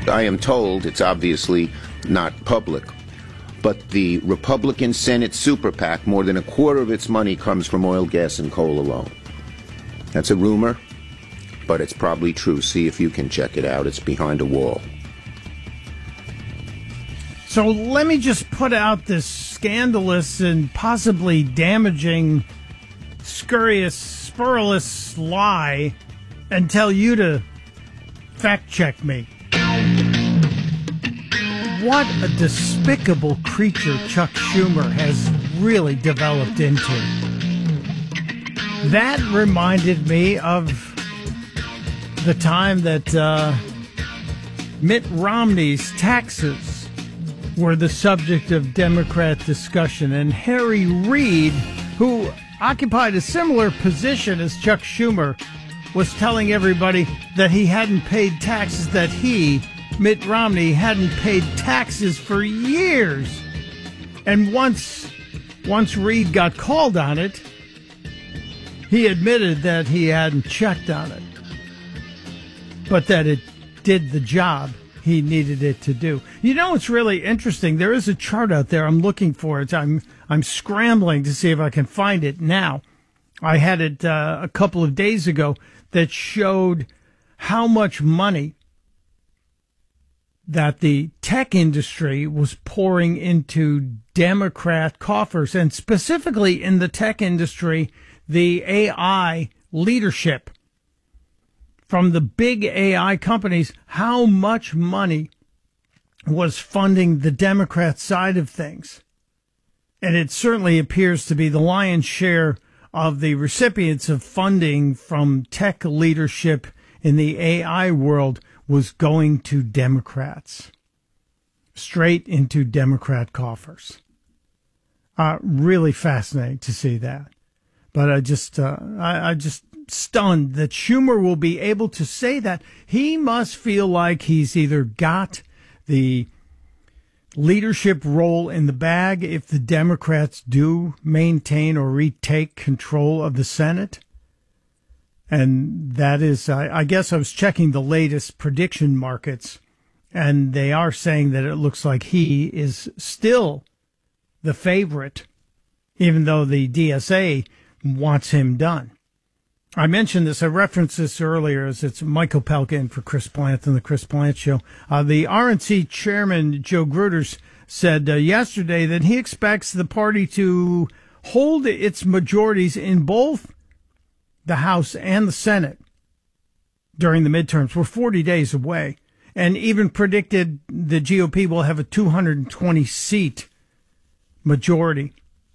I am told, it's obviously not public, but the Republican Senate super PAC, more than a quarter of its money comes from oil, gas, and coal alone. That's a rumor, but it's probably true. See if you can check it out. It's behind a wall. So let me just put out this scandalous and possibly damaging, scurrilous lie and tell you to fact-check me. What a despicable creature Chuck Schumer has really developed into. That reminded me of the time that Mitt Romney's taxes were the subject of Democrat discussion, and Harry Reid, who occupied a similar position as Chuck Schumer, was telling everybody that he hadn't paid taxes, that he, Mitt Romney, hadn't paid taxes for years. And once Reid got called on it, he admitted that he hadn't checked on it, but that it did the job he needed it to do. You know, it's really interesting. There is a chart out there. I'm looking for it. I'm scrambling to see if I can find it now. I had it a couple of days ago that showed how much money that the tech industry was pouring into Democrat coffers, and specifically in the tech industry, the AI leadership from the big AI companies, how much money was funding the Democrat side of things. And it certainly appears to be the lion's share of the recipients of funding from tech leadership in the AI world was going to Democrats, straight into Democrat coffers. Really fascinating to see that. But I just stunned that Schumer will be able to say that. He must feel like he's either got the leadership role in the bag if the Democrats do maintain or retake control of the Senate. And that is, I guess I was checking the latest prediction markets, and they are saying that it looks like he is still the favorite, even though the DSA wants him done. I mentioned this, I referenced this earlier, as it's Michael Pelka in for Chris Plant on the Chris Plant Show. The RNC chairman, Joe Gruters, said yesterday that he expects the party to hold its majorities in both the House and the Senate during the midterms. We're 40 days away, and even predicted the GOP will have a 220-seat majority.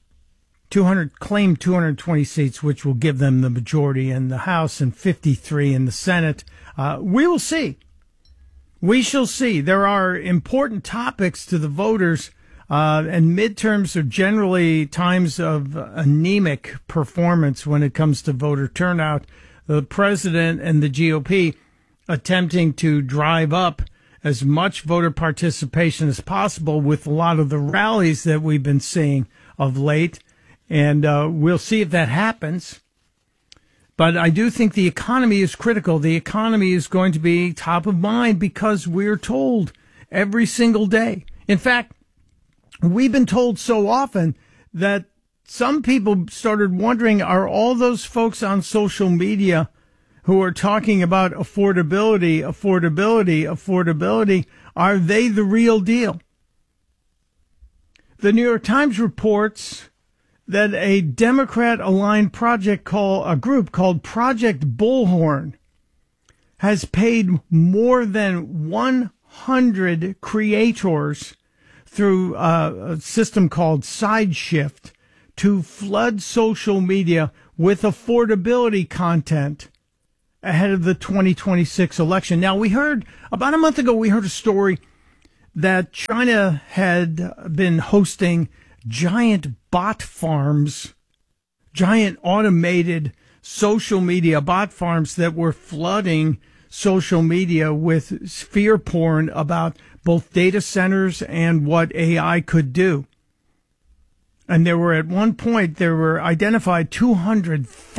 220 seats, which will give them the majority in the House and 53 in the Senate. We will see. We shall see. There are important topics to the voters, and midterms are generally times of anemic performance when it comes to voter turnout. The president and the GOP attempting to drive up as much voter participation as possible with a lot of the rallies that we've been seeing of late. And we'll see if that happens. But I do think the economy is critical. The economy is going to be top of mind because we're told every single day. In fact, we've been told so often that some people started wondering, are all those folks on social media who are talking about affordability, are they the real deal? The New York Times reports that a Democrat-aligned a group called Project Bullhorn has paid more than 100 creators through a system called SideShift to flood social media with affordability content ahead of the 2026 election. Now, about a month ago, we heard a story that China had been hosting giant bot farms, giant automated social media bot farms that were flooding social media with fear porn about both data centers and what AI could do. And at one point, there were identified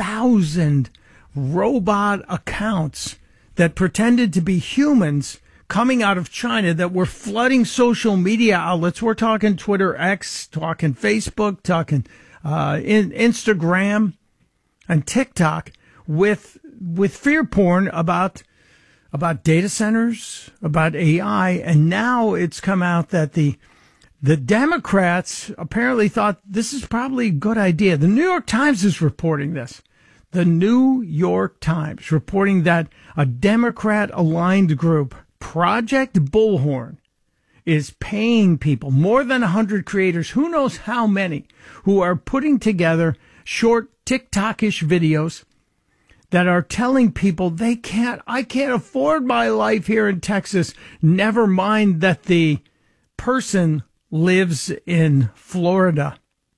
200,000 robot accounts that pretended to be humans coming out of China that were flooding social media outlets. We're talking Twitter X, talking Facebook, talking Instagram and TikTok with fear porn about data centers, about AI, and now it's come out that the Democrats apparently thought this is probably a good idea. The New York Times is reporting this. The New York Times reporting that a Democrat-aligned group, Project Bullhorn, is paying people, more than 100 creators, who knows how many, who are putting together short TikTok-ish videos that are telling people I can't afford my life here in Texas. Never mind that the person lives in Florida.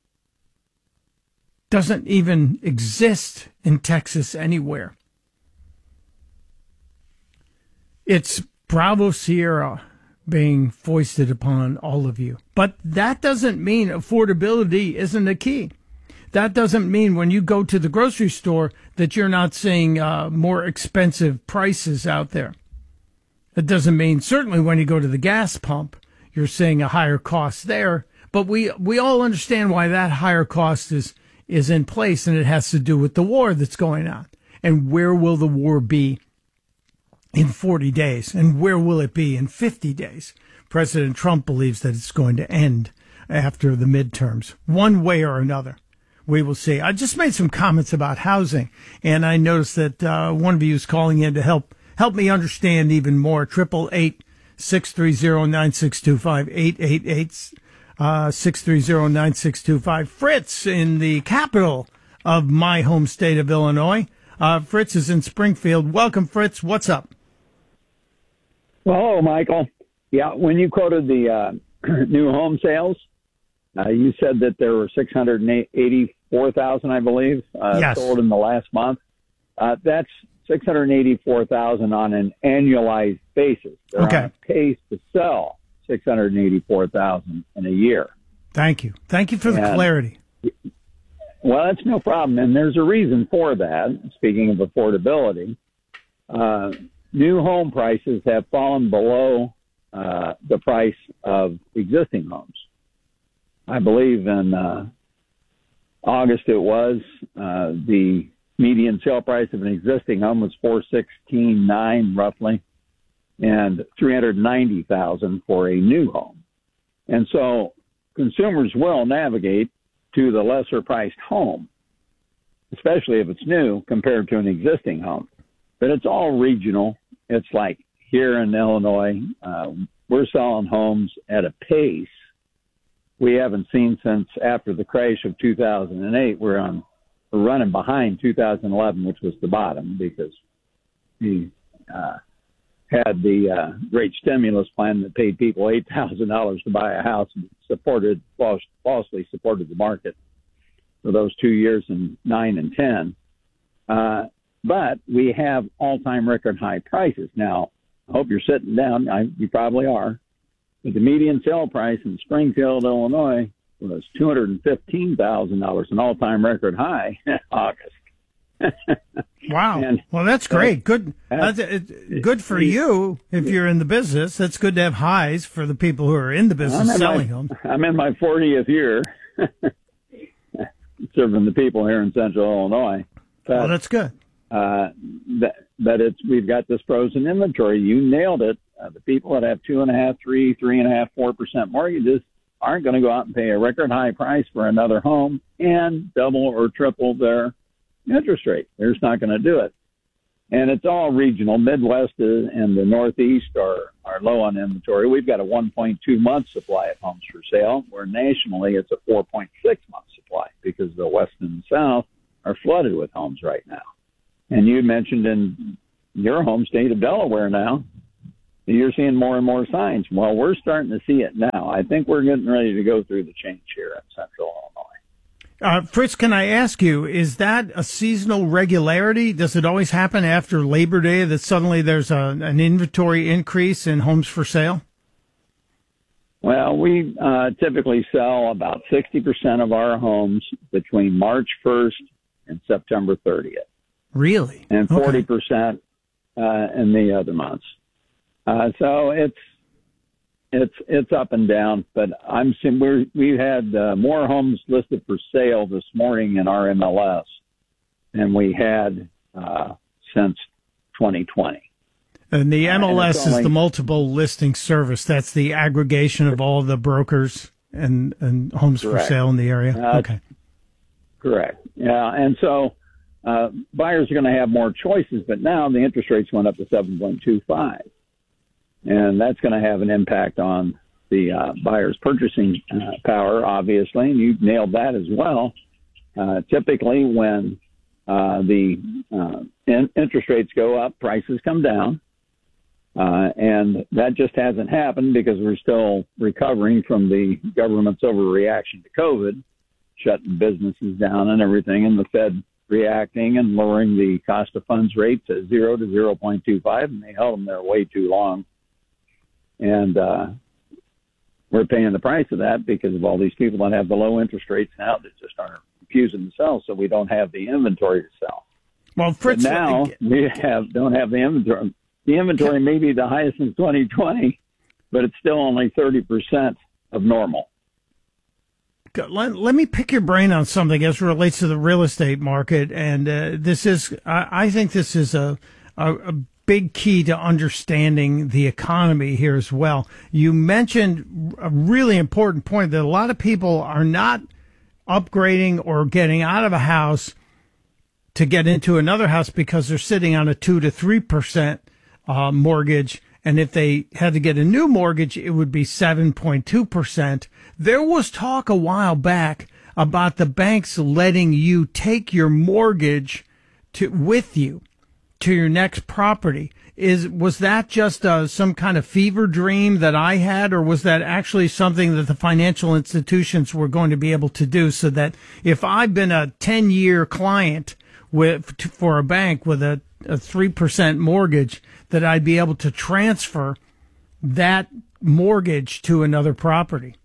Doesn't even exist in Texas anywhere. It's Bravo Sierra being foisted upon all of you. But that doesn't mean affordability isn't a key. That doesn't mean when you go to the grocery store that you're not seeing more expensive prices out there. It doesn't mean certainly when you go to the gas pump, you're seeing a higher cost there. But we all understand why that higher cost is in place, and it has to do with the war that's going on. And where will the war be in 40 days? And where will it be in 50 days? President Trump believes that it's going to end after the midterms, one way or another. We will see. I just made some comments about housing, and I noticed that one of you is calling in to help me understand even more. 888-630-9625, 888-630-9625. Fritz in the capital of my home state of Illinois. Fritz is in Springfield. Welcome, Fritz. What's up? Well, hello, Michael. Yeah, when you quoted the new home sales, you said that there were 684,000, I believe, yes, sold in the last month. That's 684,000 on an annualized basis. They're okay. On a pace to sell 684,000 in a year. Thank you. Thank you for the clarity. Well, that's no problem, and there's a reason for that. Speaking of affordability, new home prices have fallen below the price of existing homes. I believe in August it was the median sale price of an existing home was $416,900 roughly, and $390,000 for a new home. And so consumers will navigate to the lesser priced home, especially if it's new compared to an existing home. But it's all regional. It's like here in Illinois, we're selling homes at a pace we haven't seen since after the crash of 2008. We're running behind 2011, which was the bottom because we had the great stimulus plan that paid people $8,000 to buy a house and falsely supported the market for those 2 years in 9 and 10. But we have all-time record high prices. Now, I hope you're sitting down. You probably are. But the median sale price in Springfield, Illinois, was $215,000, an all-time record high in August. Wow. Well, that's great. Good. Good for you if you're in the business. That's good to have highs for the people who are in the business selling homes. I'm in my 40th year serving the people here in Central Illinois. But, well, that's good. We've got this frozen inventory. You nailed it. The people that have 2.5%, 3.5%, 4% mortgages aren't going to go out and pay a record high price for another home and double or triple their interest rate. They're just not going to do it. And it's all regional. Midwest and the Northeast are low on inventory. We've got a 1.2 month supply of homes for sale, where nationally it's a 4.6 month supply because the West and the South are flooded with homes right now. And you mentioned in your home state of Delaware now, you're seeing more and more signs. Well, we're starting to see it now. I think we're getting ready to go through the change here in Central Illinois. Fritz, can I ask you, is that a seasonal regularity? Does it always happen after Labor Day that suddenly there's an inventory increase in homes for sale? Well, we typically sell about 60% of our homes between March 1st and September 30th. Really? And 40% in the other months. So it's up and down, but we had more homes listed for sale this morning in our MLS than we had since 2020. And the MLS is the multiple listing service. That's the aggregation of all the brokers and homes for sale in the area. Okay. Correct. Yeah. And so buyers are going to have more choices, but now the interest rates went up to 7.25. And that's going to have an impact on the buyer's purchasing power, obviously. And you nailed that as well. Typically, when the interest rates go up, prices come down. And that just hasn't happened because we're still recovering from the government's overreaction to COVID, shutting businesses down and everything, and the Fed reacting and lowering the cost of funds rate to 0 to 0.25, and they held them there way too long. And we're paying the price of that because of all these people that have the low interest rates now that just aren't refusing to sell, so we don't have the inventory to sell. Well, Fritz, but now we don't have the inventory. The inventory may be the highest in 2020, but it's still only 30% of normal. Let me pick your brain on something as it relates to the real estate market, and I think this is a big key to understanding the economy here as well. You mentioned a really important point that a lot of people are not upgrading or getting out of a house to get into another house because they're sitting on a 2 to 3% mortgage. And if they had to get a new mortgage, it would be 7.2%. There was talk a while back about the banks letting you take your mortgage with you to your next property. Was that just some kind of fever dream that I had, or was that actually something that the financial institutions were going to be able to do, so that if I've been a 10-year client for a bank with a 3% mortgage, that I'd be able to transfer that mortgage to another property?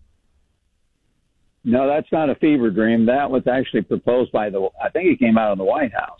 No, that's not a fever dream. That was actually proposed by I think it came out of the White House.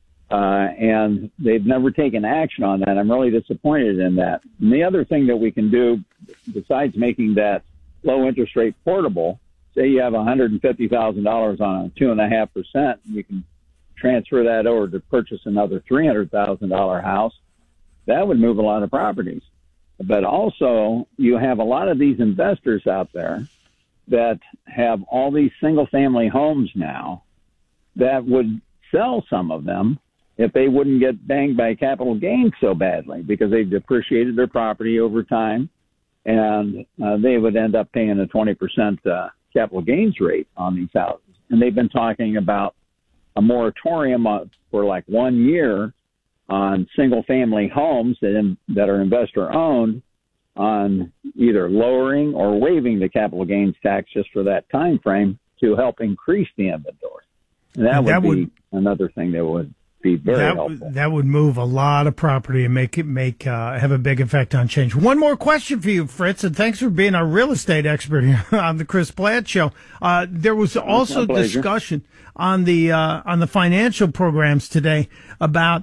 And they've never taken action on that. I'm really disappointed in that. And the other thing that we can do, besides making that low interest rate portable, say you have $150,000 on a 2.5%, you can transfer that over to purchase another $300,000 house. That would move a lot of properties. But also, you have a lot of these investors out there that have all these single-family homes now that would sell some of them if they wouldn't get banged by capital gains so badly, because they've depreciated their property over time, and they would end up paying a 20% capital gains rate on these houses. And they've been talking about a moratorium for like 1 year on single-family homes that are investor-owned, on either lowering or waiving the capital gains tax just for that time frame to help increase the inventory. And that would be another thing that would be very helpful. That would move a lot of property and have a big effect on change. One more question for you, Fritz, and thanks for being our real estate expert here on the Chris Platt Show. There was also discussion on the financial programs today about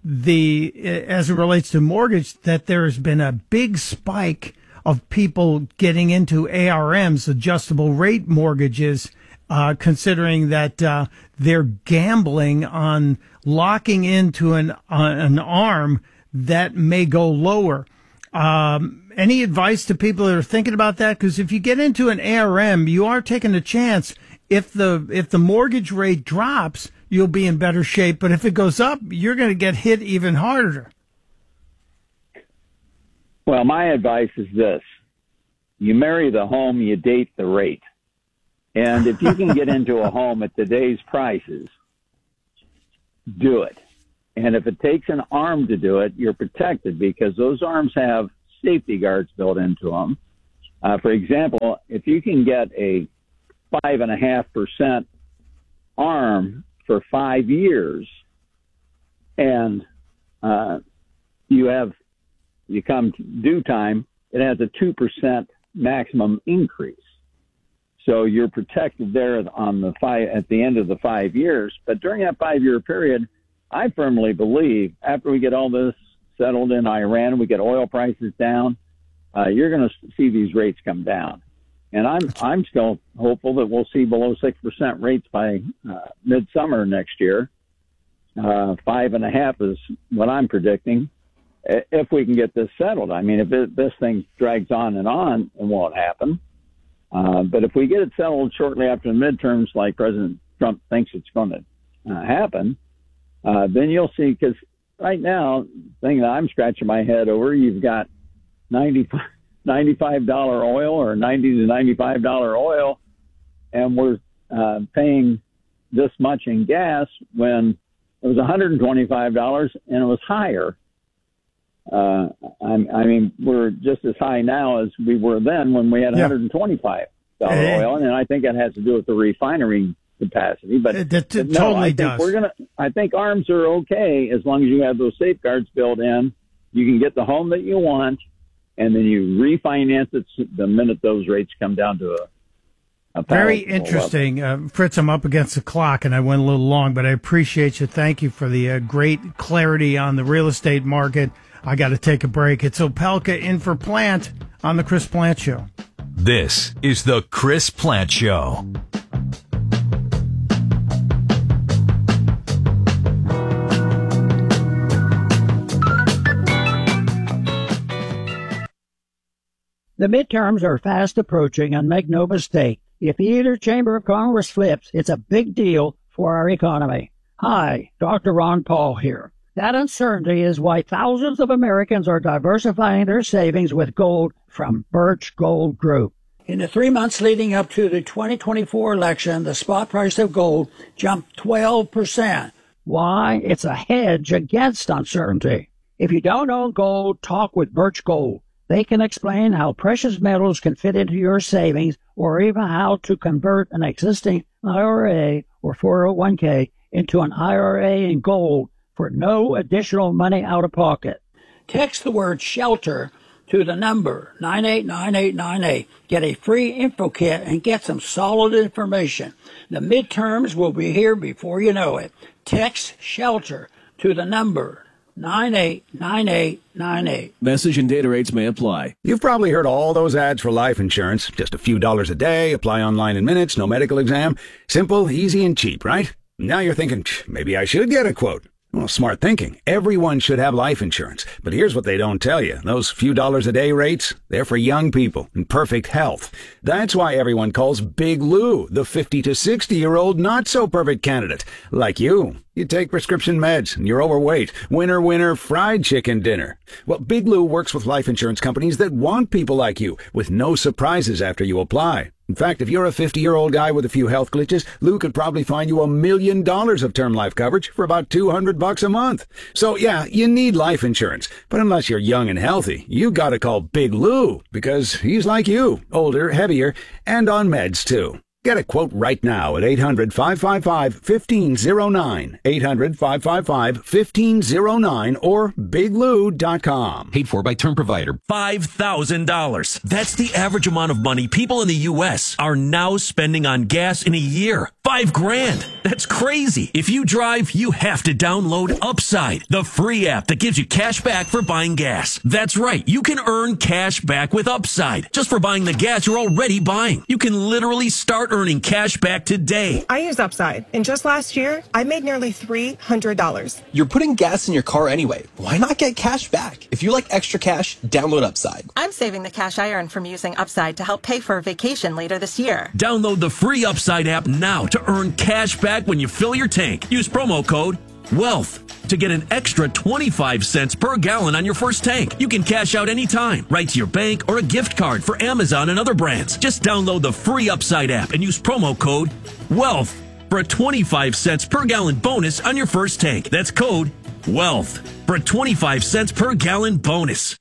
as it relates to mortgage, that there has been a big spike of people getting into ARMs, adjustable rate mortgages, considering that they're gambling on locking into an ARM that may go lower. Any advice to people that are thinking about that? Because if you get into an ARM, you are taking a chance. If the mortgage rate drops, you'll be in better shape. But if it goes up, you're going to get hit even harder. Well, my advice is this. You marry the home, you date the rate. And if you can get into a home at today's prices, do it. And if it takes an ARM to do it, you're protected because those ARMs have safety guards built into them. For example, if you can get a 5.5% ARM for 5 years, and you come due time, it has a 2% maximum increase. So you're protected there at the end of the 5 years. But during that 5 year period, I firmly believe after we get all this settled in Iran, we get oil prices down, you're going to see these rates come down. And I'm still hopeful that we'll see below 6% rates by midsummer next year. 5.5 is what I'm predicting. If we can get this settled, I mean, if this thing drags on, it won't happen. But if we get it settled shortly after the midterms, like President Trump thinks it's going to happen, then you'll see. Because right now, the thing that I'm scratching my head over, you've got $95 oil or $90 to $95 oil, and we're paying this much in gas when it was $125 and it was higher. I mean, we're just as high now as we were then when we had $125 oil, and I think that has to do with the refinery capacity. But I think arms are okay as long as you have those safeguards built in. You can get the home that you want, and then you refinance it the minute those rates come down to a very interesting. Fritz, I'm up against the clock, and I went a little long, but I appreciate you. Thank you for the great clarity on the real estate market. I got to take a break. It's Opelka in for Plant on the Chris Plant Show. This is the Chris Plant Show. The midterms are fast approaching, and make no mistake, if either chamber of Congress flips, it's a big deal for our economy. Hi, Dr. Ron Paul here. That uncertainty is why thousands of Americans are diversifying their savings with gold from Birch Gold Group. In the 3 months leading up to the 2024 election, the spot price of gold jumped 12%. Why? It's a hedge against uncertainty. If you don't own gold, talk with Birch Gold. They can explain how precious metals can fit into your savings, or even how to convert an existing IRA or 401k into an IRA in gold for no additional money out of pocket. Text the word SHELTER to the number 989898. Get a free info kit and get some solid information. The midterms will be here before you know it. Text SHELTER to the number 989898. Message and data rates may apply. You've probably heard all those ads for life insurance. Just a few dollars a day, apply online in minutes, no medical exam. Simple, easy, and cheap, right? Now you're thinking, maybe I should get a quote. Well, smart thinking. Everyone should have life insurance. But here's what they don't tell you. Those few dollars a day rates, they're for young people in perfect health. That's why everyone calls Big Lou the 50 to 60-year-old not-so-perfect candidate. Like you. You take prescription meds, and you're overweight. Winner, winner, fried chicken dinner. Well, Big Lou works with life insurance companies that want people like you, with no surprises after you apply. In fact, if you're a 50-year-old guy with a few health glitches, Lou could probably find you $1 million of term life coverage for about $200 a month. So, yeah, you need life insurance. But unless you're young and healthy, you gotta call Big Lou, because he's like you, older, heavier, and on meds, too. Get a quote right now at 800-555-1509, 800-555-1509, or biglou.com. Paid for by term provider. $5,000. That's the average amount of money people in the U.S. are now spending on gas in a year. $5,000. That's crazy. If you drive, you have to download Upside, the free app that gives you cash back for buying gas. That's right. You can earn cash back with Upside just for buying the gas you're already buying. You can literally start earning cash back today. I use Upside, and just last year, I made nearly $300. You're putting gas in your car anyway. Why not get cash back? If you like extra cash, download Upside. I'm saving the cash I earn from using Upside to help pay for a vacation later this year. Download the free Upside app now to earn cash back when you fill your tank. Use promo code WEALTH to get an extra 25 cents per gallon on your first tank. You can cash out anytime, right to your bank or a gift card for Amazon and other brands. Just download the free Upside app and use promo code WEALTH for a 25 cents per gallon bonus on your first tank. That's code WEALTH for a 25 cents per gallon bonus.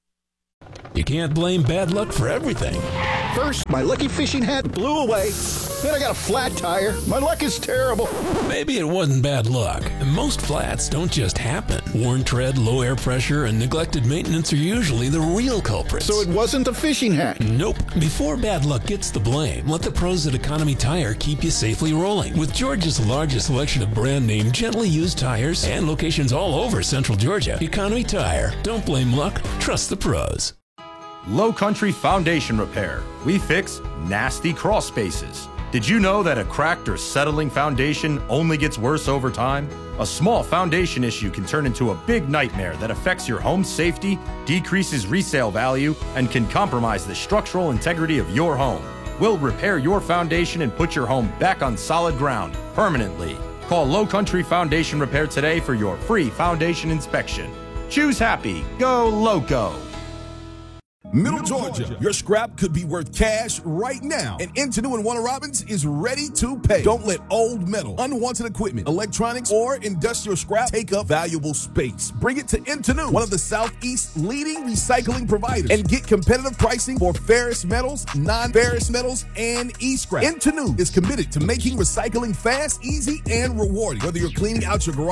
You can't blame bad luck for everything. First, my lucky fishing hat blew away. Man, I got a flat tire. My luck is terrible. Maybe it wasn't bad luck. Most flats don't just happen. Worn tread, low air pressure, and neglected maintenance are usually the real culprits. So it wasn't a fishing hack? Nope. Before bad luck gets the blame, let the pros at Economy Tire keep you safely rolling. With Georgia's largest selection of brand name, gently used tires and locations all over Central Georgia, Economy Tire. Don't blame luck. Trust the pros. Low Country Foundation Repair. We fix nasty crawl spaces. Did you know that a cracked or settling foundation only gets worse over time? A small foundation issue can turn into a big nightmare that affects your home's safety, decreases resale value, and can compromise the structural integrity of your home. We'll repair your foundation and put your home back on solid ground permanently. Call Low Country Foundation Repair today for your free foundation inspection. Choose happy. Go Loco. Middle Georgia, your scrap could be worth cash right now, and Intenu and Warner Robins is ready to pay. Don't let old metal, unwanted equipment, electronics, or industrial scrap take up valuable space. Bring it to Intenu, one of the Southeast's leading recycling providers, and get competitive pricing for ferrous metals, non-ferrous metals, and e-scrap. Intenu is committed to making recycling fast, easy, and rewarding. Whether you're cleaning out your garage